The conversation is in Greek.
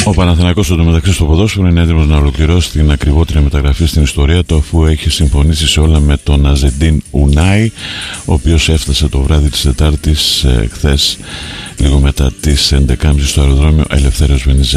Ο Παναθηναϊκός εντωμεταξύ στο ποδόσφαιρο είναι έτοιμος να ολοκληρώσει την ακριβότερη μεταγραφή στην ιστορία του, αφού έχει συμφωνήσει σε όλα με τον Αζεντίν Ουνάι, ο οποίος έφτασε το βράδυ της Τετάρτης χθες λίγο μετά τις 11.30 στο αεροδρόμιο Ελευθέριος Βενιζέλου.